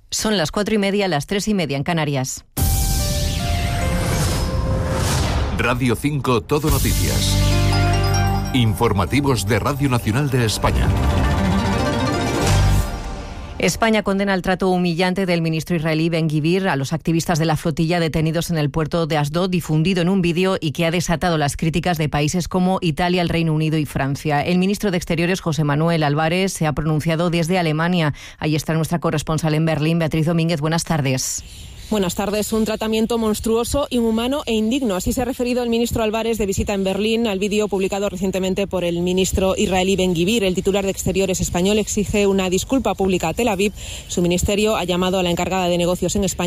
Son las 4:30, las 3:30 en Canarias. Radio 5 Todo Noticias. Informativos de Radio Nacional de España. España condena el trato humillante del ministro israelí Ben-Gvir a los activistas de la flotilla detenidos en el puerto de Asdod, difundido en un vídeo y que ha desatado las críticas de países como Italia, el Reino Unido y Francia. El ministro de Exteriores, José Manuel Álvarez, se ha pronunciado desde Alemania. Ahí está nuestra corresponsal en Berlín, Beatriz Domínguez. Buenas tardes. Buenas tardes. Un tratamiento monstruoso, inhumano e indigno. Así se ha referido el ministro Álvarez de visita en Berlín al vídeo publicado recientemente por el ministro israelí Ben-Gvir. El titular de Exteriores español exige una disculpa pública a Tel Aviv. Su ministerio ha llamado a la encargada de negocios en España